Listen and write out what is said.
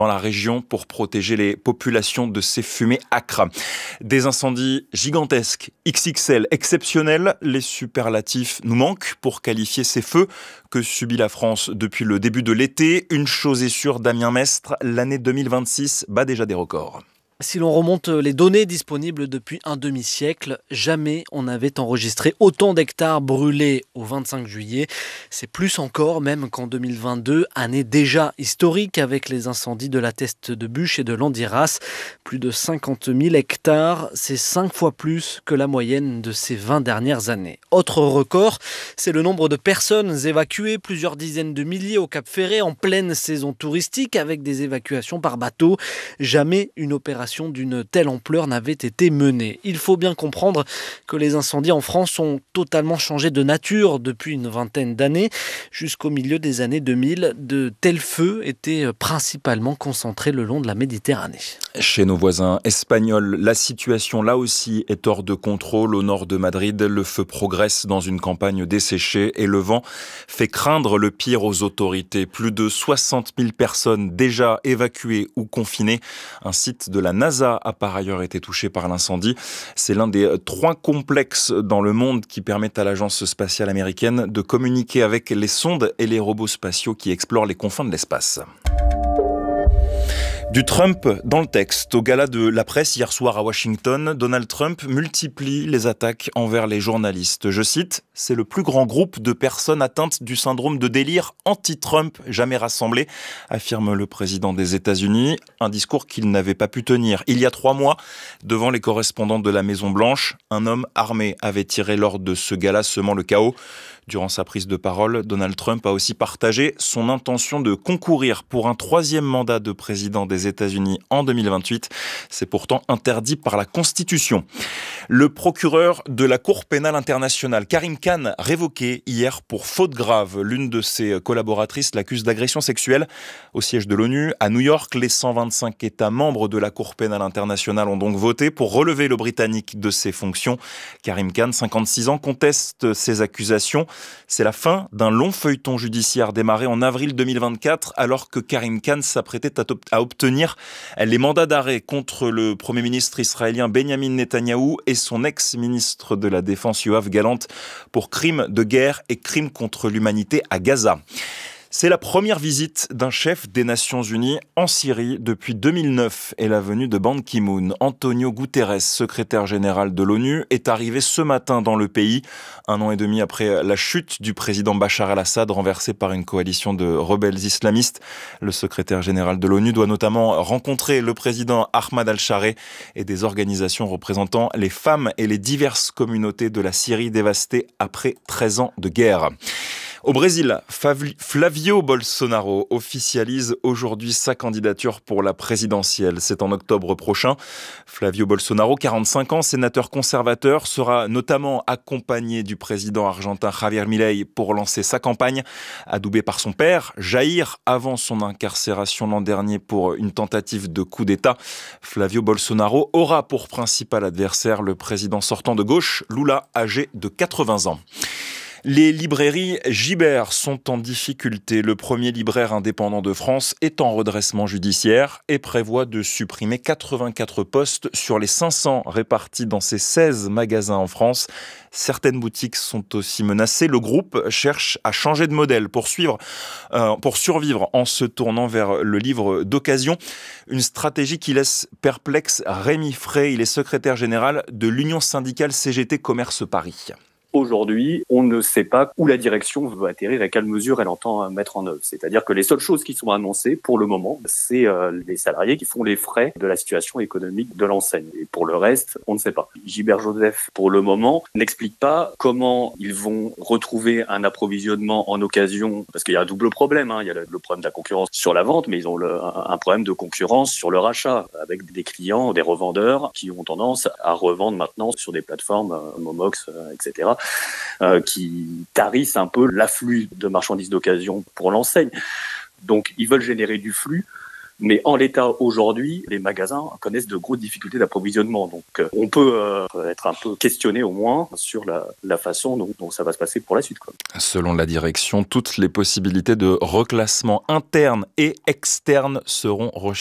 dans la région pour protéger les populations de ces fumées âcres. Des incendies gigantesques, XXL, exceptionnels, les superlatifs nous manquent pour qualifier ces feux que subit la France depuis le début de l'été. Une chose est sûre, Damien Mestre, l'année 2026 bat déjà des records. Si l'on remonte les données disponibles depuis un demi-siècle, jamais on n'avait enregistré autant d'hectares brûlés au 25 juillet. C'est plus encore même qu'en 2022, année déjà historique avec les incendies de la Teste de Buch et de Landiras. Plus de 50 000 hectares, c'est 5 fois plus que la moyenne de ces 20 dernières années. Autre record, c'est le nombre de personnes évacuées, plusieurs dizaines de milliers au Cap Ferret en pleine saison touristique avec des évacuations par bateau. Jamais une opération d'une telle ampleur n'avait été menée. Il faut bien comprendre que les incendies en France ont totalement changé de nature depuis une vingtaine d'années. Jusqu'au milieu des années 2000, de tels feux étaient principalement concentrés le long de la Méditerranée. Chez nos voisins espagnols, la situation là aussi est hors de contrôle. Au nord de Madrid, le feu progresse dans une campagne desséchée et le vent fait craindre le pire aux autorités. Plus de 60 000 personnes déjà évacuées ou confinées. Un site de la NASA a par ailleurs été touché par l'incendie. C'est l'un des 3 complexes dans le monde qui permettent à l'agence spatiale américaine de communiquer avec les sondes et les robots spatiaux qui explorent les confins de l'espace. Du Trump dans le texte. Au gala de la presse hier soir à Washington, Donald Trump multiplie les attaques envers les journalistes. Je cite, « C'est le plus grand groupe de personnes atteintes du syndrome de délire anti-Trump jamais rassemblé », affirme le président des États-Unis. Un discours qu'il n'avait pas pu tenir. Il y a 3 mois, devant les correspondants de la Maison-Blanche, un homme armé avait tiré lors de ce gala semant le chaos. Durant sa prise de parole, Donald Trump a aussi partagé son intention de concourir pour un 3e mandat de président des États-Unis en 2028. C'est pourtant interdit par la Constitution. Le procureur de la Cour pénale internationale, Karim Khan, révoqué hier pour faute grave. L'une de ses collaboratrices l'accuse d'agression sexuelle au siège de l'ONU. À New York, les 125 États membres de la Cour pénale internationale ont donc voté pour relever le Britannique de ses fonctions. Karim Khan, 56 ans, conteste ces accusations. C'est la fin d'un long feuilleton judiciaire démarré en avril 2024 alors que Karim Khan s'apprêtait à obtenir les mandats d'arrêt contre le Premier ministre israélien Benjamin Netanyahou et son ex-ministre de la Défense Yoav Gallant pour crimes de guerre et crimes contre l'humanité à Gaza. C'est la première visite d'un chef des Nations Unies en Syrie depuis 2009 et la venue de Ban Ki-moon. Antonio Guterres, secrétaire général de l'ONU, est arrivé ce matin dans le pays, 1 an et demi après la chute du président Bachar el-Assad renversé par une coalition de rebelles islamistes. Le secrétaire général de l'ONU doit notamment rencontrer le président Ahmad al-Shareh et des organisations représentant les femmes et les diverses communautés de la Syrie dévastée après 13 ans de guerre. Au Brésil, Flavio Bolsonaro officialise aujourd'hui sa candidature pour la présidentielle. C'est en octobre prochain. Flavio Bolsonaro, 45 ans, sénateur conservateur, sera notamment accompagné du président argentin Javier Milei pour lancer sa campagne, adoubé par son père, Jair, avant son incarcération l'an dernier pour une tentative de coup d'État. Flavio Bolsonaro aura pour principal adversaire le président sortant de gauche, Lula, âgé de 80 ans. Les librairies Gibert sont en difficulté. Le premier libraire indépendant de France est en redressement judiciaire et prévoit de supprimer 84 postes sur les 500 répartis dans ses 16 magasins en France. Certaines boutiques sont aussi menacées. Le groupe cherche à changer de modèle pour survivre en se tournant vers le livre d'occasion. Une stratégie qui laisse perplexe Rémi Frey. Il est secrétaire général de l'Union syndicale CGT Commerce Paris. Aujourd'hui, on ne sait pas où la direction veut atterrir et quelles mesures elle entend mettre en œuvre. C'est-à-dire que les seules choses qui sont annoncées pour le moment, c'est les salariés qui font les frais de la situation économique de l'enseigne. Et pour le reste, on ne sait pas. Gilbert Joseph, pour le moment, n'explique pas comment ils vont retrouver un approvisionnement en occasion, parce qu'il y a un double problème. Il y a le problème de la concurrence sur la vente, mais ils ont un problème de concurrence sur le rachat, avec des clients, des revendeurs qui ont tendance à revendre maintenant sur des plateformes, Momox, etc., qui tarissent un peu l'afflux de marchandises d'occasion pour l'enseigne. Donc, ils veulent générer du flux, Mais en l'état aujourd'hui, les magasins connaissent de grosses difficultés d'approvisionnement. Donc on peut être un peu questionné au moins sur la façon dont ça va se passer pour la suite, quoi. Selon la direction, toutes les possibilités de reclassement interne et externe seront recherchées.